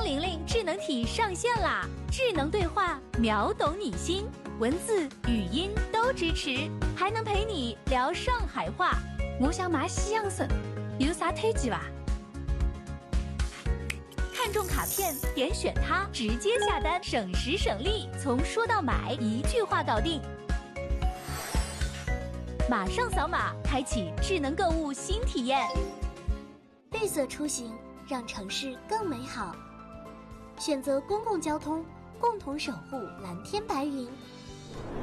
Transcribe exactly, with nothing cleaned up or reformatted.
玲玲智能体上线啦！智能对话，秒懂你心，文字、语音都支持，还能陪你聊上海话。我想买西洋参，有啥推荐吧？看中卡片，点选它，直接下单，省时省力，从说到买一句话搞定。马上扫码，开启智能购物新体验。 绿色出行，让城市更美好。选择公共交通，共同守护蓝天白云。